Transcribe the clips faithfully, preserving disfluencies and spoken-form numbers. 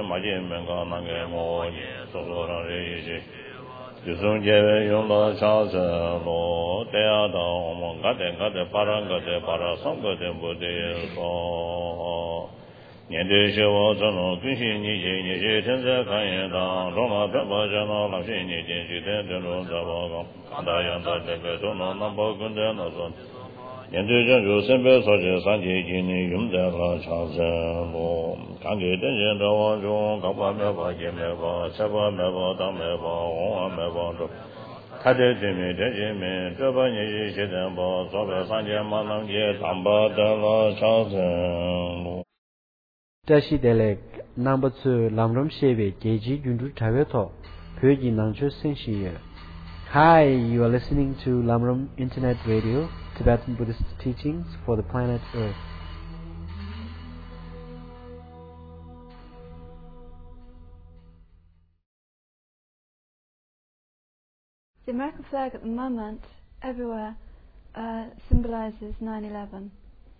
마진 맹가 나게 뭐 소소라리 유송제외 용도 차서로 대야다 오면 가대 가대 파란 가대 파라 성가대 무대에서 년대시와 저는 근신이 제니제 전세 간에다 로마 배바잖아 남신이 제지대로 잡아가 간다ян다 대배도는 남보근데 나선 년대전 요선배 소재 산지진이 юм대라 차서로 관계된 전화원 가봐며 봐게며 잡아며 담며 오하며 카데제메 데제메 저번에 시대는 뭐 소배 산지만남제 담바달라 차서로 Tashi Delek number two Lamram Shebe Geji Jundu Taveto Pyoji Nangcho Senshi. Hi, you are listening to Lamram Internet Radio, Tibetan Buddhist teachings for the planet Earth. The American flag at the moment, everywhere, uh, symbolizes nine eleven.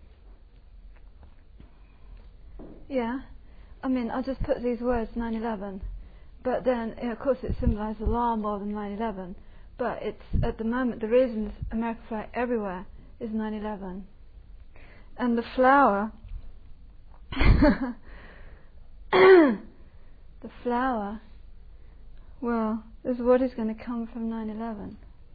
Yeah, I mean, I'll just put these words, nine eleven, but then, you know, of course, it symbolizes a lot more than nine eleven, but it's, at the moment, the reason American flag everywhere is nine eleven. And the flower, the flower, well, is what is going to come from nine eleven.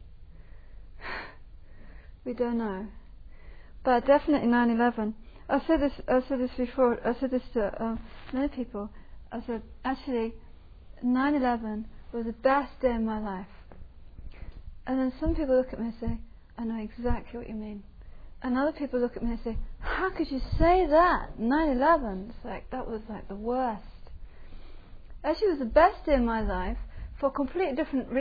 We don't know. But definitely nine eleven. I said this. I said this before. I said this to uh, many people. I said, actually, nine eleven was the best day of my life. And then some people look at me and say, I know exactly what you mean. And other people look at me and say, how could you say that? nine eleven. It's like, that was like the worst. Actually, it was the best day of my life for completely different reasons.